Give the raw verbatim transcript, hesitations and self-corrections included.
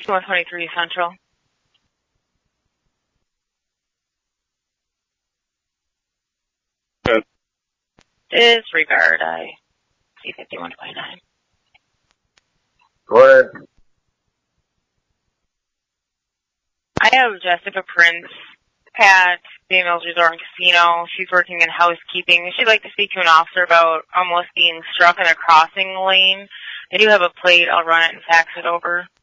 one twenty-three Central. Good. Disregard, I see fifty-one twenty-nine. Go ahead. I have Jessica Prince at Females Resort and Casino. She's working in housekeeping. She'd like to speak to an officer about almost being struck in a crossing lane. I do have a plate. I'll run it and fax it over.